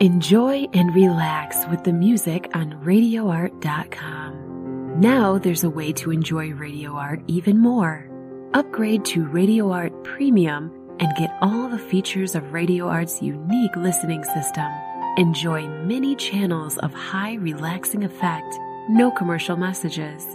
Enjoy and relax with the music on RadioArt.com. Now there's a way to enjoy Radio Art even more. Upgrade to Radio Art Premium and get all the features of Radio Art's unique listening system. Enjoy many channels of high relaxing effect, no commercial messages.